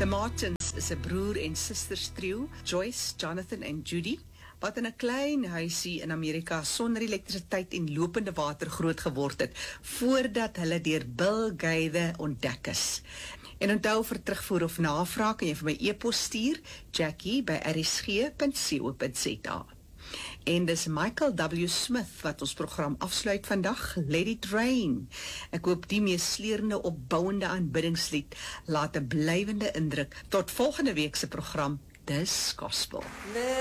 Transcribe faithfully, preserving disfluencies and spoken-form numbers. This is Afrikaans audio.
The Martins is 'n broer en susters trio, Joyce, Jonathan en Judy, wat in 'n klein huisie in Amerika sonder elektrisiteit en lopende water groot geword het, voordat hulle deur Bill Gaither ontdek is. En onthou vir terugvoer of navraag kan jy vir my e-pos stuur, Jackie by r s g punt co punt z a. En dis Michael W. Smith wat ons program afsluit vandag, Let It Rain. Ek hoop die mees sleurende opbouende aanbiddingslied laat 'n blywende indruk tot volgende week se program, Dis Gospel. Let